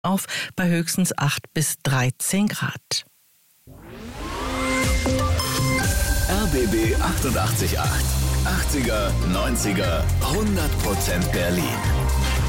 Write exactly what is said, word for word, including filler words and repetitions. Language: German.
auf bei höchstens acht bis dreizehn Grad. R B B achtundachtzig Komma acht. achtziger, neunziger, hundert Prozent Berlin.